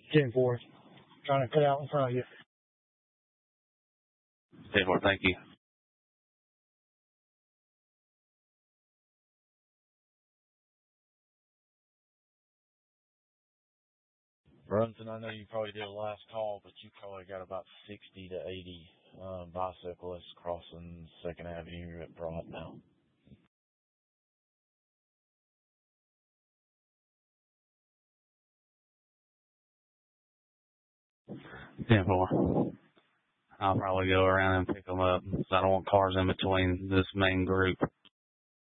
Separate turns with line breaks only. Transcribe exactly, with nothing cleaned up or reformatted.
ten four. Trying to cut out in front of you.
ten four, thank you.
Brunson, I know you probably did a last call, but you probably got about sixty to eighty uh, bicyclists crossing second Avenue at Broad now.
ten four. I'll probably go around and pick them up, so I don't want cars in between this main group.